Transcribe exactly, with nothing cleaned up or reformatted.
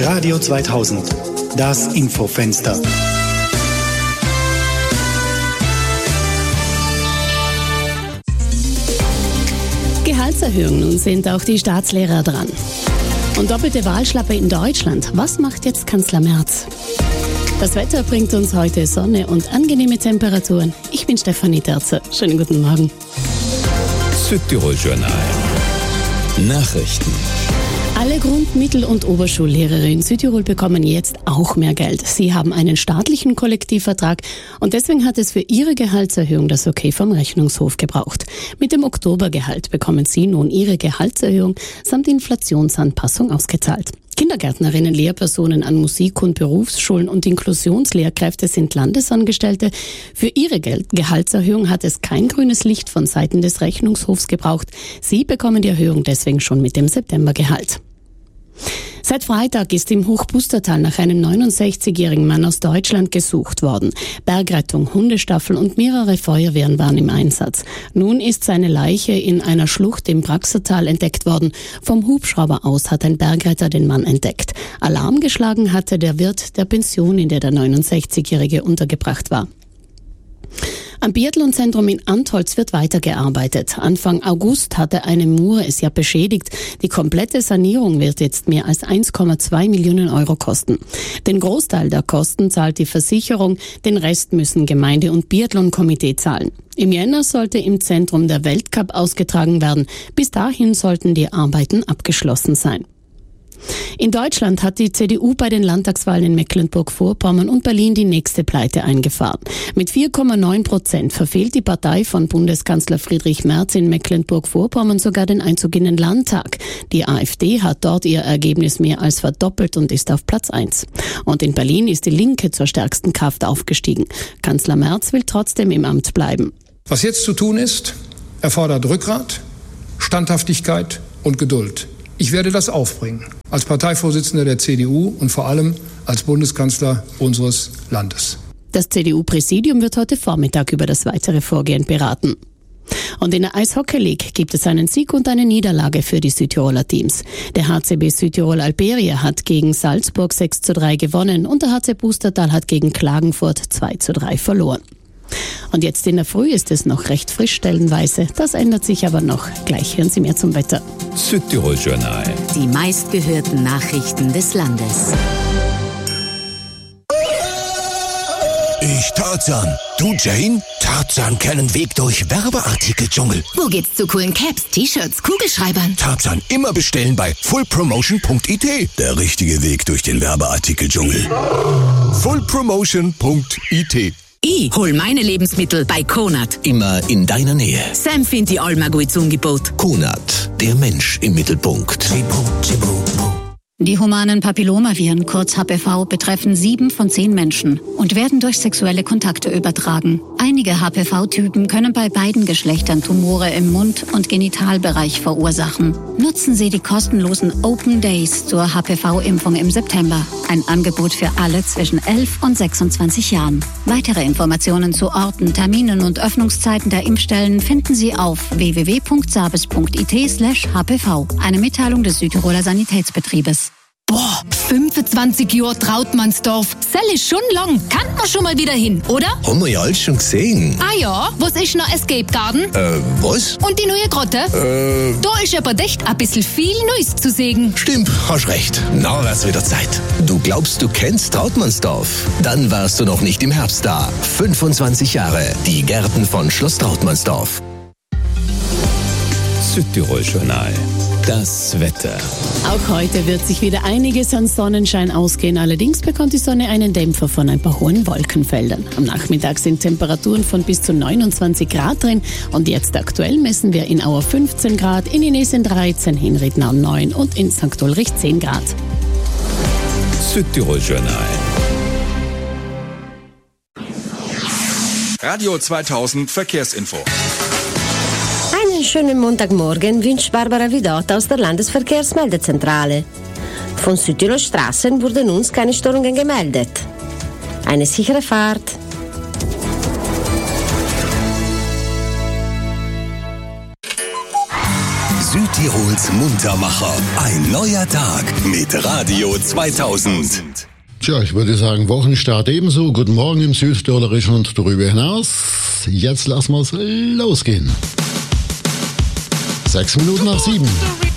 Radio zweitausend, das Infofenster. Gehaltserhöhung, nun sind auch die Staatslehrer dran. Und doppelte Wahlschlappe in Deutschland. Was macht jetzt Kanzler Merz? Das Wetter bringt uns heute Sonne und angenehme Temperaturen. Ich bin Stefanie Terzer. Schönen guten Morgen. Südtirol-Journal. Nachrichten. Alle Grund-, Mittel- und Oberschullehrerinnen in Südtirol bekommen jetzt auch mehr Geld. Sie haben einen staatlichen Kollektivvertrag und deswegen hat es für ihre Gehaltserhöhung das Okay vom Rechnungshof gebraucht. Mit dem Oktobergehalt bekommen sie nun ihre Gehaltserhöhung samt Inflationsanpassung ausgezahlt. Kindergärtnerinnen, Lehrpersonen an Musik- und Berufsschulen und Inklusionslehrkräfte sind Landesangestellte. Für ihre Geld- Gehaltserhöhung hat es kein grünes Licht von Seiten des Rechnungshofs gebraucht. Sie bekommen die Erhöhung deswegen schon mit dem Septembergehalt. Seit Freitag ist im Hochbustertal nach einem neunundsechzigjährigen Mann aus Deutschland gesucht worden. Bergrettung, Hundestaffel und mehrere Feuerwehren waren im Einsatz. Nun ist seine Leiche in einer Schlucht im Braxertal entdeckt worden. Vom Hubschrauber aus hat ein Bergretter den Mann entdeckt. Alarm geschlagen hatte der Wirt der Pension, in der der neunundsechzigjährige untergebracht war. Am Biathlonzentrum in Antholz wird weitergearbeitet. Anfang August hatte eine Mur es ja beschädigt. Die komplette Sanierung wird jetzt mehr als eins Komma zwei Millionen Euro kosten. Den Großteil der Kosten zahlt die Versicherung, den Rest müssen Gemeinde und Biathlonkomitee zahlen. Im Jänner sollte im Zentrum der Weltcup ausgetragen werden. Bis dahin sollten die Arbeiten abgeschlossen sein. In Deutschland hat die C D U bei den Landtagswahlen in Mecklenburg-Vorpommern und Berlin die nächste Pleite eingefahren. Mit vier Komma neun Prozent verfehlt die Partei von Bundeskanzler Friedrich Merz in Mecklenburg-Vorpommern sogar den Einzug in den Landtag. Die AfD hat dort ihr Ergebnis mehr als verdoppelt und ist auf Platz eins. Und in Berlin ist die Linke zur stärksten Kraft aufgestiegen. Kanzler Merz will trotzdem im Amt bleiben. Was jetzt zu tun ist, erfordert Rückgrat, Standhaftigkeit und Geduld. Ich werde das aufbringen, als Parteivorsitzender der C D U und vor allem als Bundeskanzler unseres Landes. Das C D U-Präsidium wird heute Vormittag über das weitere Vorgehen beraten. Und in der Eishockey League gibt es einen Sieg und eine Niederlage für die Südtiroler Teams. Der H C B Südtirol Alberia hat gegen Salzburg sechs zu drei gewonnen und der H C Bustertal hat gegen Klagenfurt zwei zu drei verloren. Und jetzt in der Früh ist es noch recht frisch stellenweise. Das ändert sich aber noch. Gleich hören Sie mehr zum Wetter. Südtirol-Journal. Die meistgehörten Nachrichten des Landes. Ich Tarzan. Du Jane? Tarzan kennen Weg durch Werbeartikel-Dschungel. Wo geht's zu coolen Caps, T-Shirts, Kugelschreibern? Tarzan immer bestellen bei full promotion punkt I T. Der richtige Weg durch den Werbeartikel-Dschungel. full promotion punkt I T. Ich hol meine Lebensmittel bei Konad. Immer in deiner Nähe. Sam findet die Alma gut zum Angebot. Konad, der Mensch im Mittelpunkt. Die humanen Papillomaviren, kurz H P V, betreffen sieben von zehn Menschen und werden durch sexuelle Kontakte übertragen. Einige H P V-Typen können bei beiden Geschlechtern Tumore im Mund- und Genitalbereich verursachen. Nutzen Sie die kostenlosen Open Days zur H P V-Impfung im September. Ein Angebot für alle zwischen elf und sechsundzwanzig Jahren. Weitere Informationen zu Orten, Terminen und Öffnungszeiten der Impfstellen finden Sie auf w w w punkt sabes punkt I T slash H P V. Eine Mitteilung des Südtiroler Sanitätsbetriebes. Boah, fünfundzwanzig Jahre Trautmannsdorf. Sell ist schon lang. Kann man schon mal wieder hin, oder? Haben wir ja alles schon gesehen. Ah ja, was ist noch Escape Garden? Äh, was? Und die neue Grotte? Äh... Da ist aber echt ein bisschen viel Neues zu sehen. Stimmt, hast recht. Na, wär's wieder Zeit. Du glaubst, du kennst Trautmannsdorf? Dann warst du noch nicht im Herbst da. fünfundzwanzig Jahre. Die Gärten von Schloss Trautmannsdorf. Südtirol-Journal. Das Wetter. Auch heute wird sich wieder einiges an Sonnenschein ausgehen. Allerdings bekommt die Sonne einen Dämpfer von ein paar hohen Wolkenfeldern. Am Nachmittag sind Temperaturen von bis zu neunundzwanzig Grad drin. Und jetzt aktuell messen wir in Auer fünfzehn Grad, in Inesien dreizehn, in Riednau neun und in Sankt Ulrich zehn Grad. Südtirol-Journal. Radio zweitausend Verkehrsinfo. Einen schönen Montagmorgen wünscht Barbara Vidot aus der Landesverkehrsmeldezentrale. Von Südtirol Straßen wurden uns keine Störungen gemeldet. Eine sichere Fahrt. Südtirol Südtirols Muntermacher. Ein neuer Tag mit Radio zweitausend. Tja, ich würde sagen, Wochenstart ebenso. Guten Morgen im Südtirolischen und darüber hinaus. Jetzt lassen wir es losgehen. Sechs Minuten nach sieben.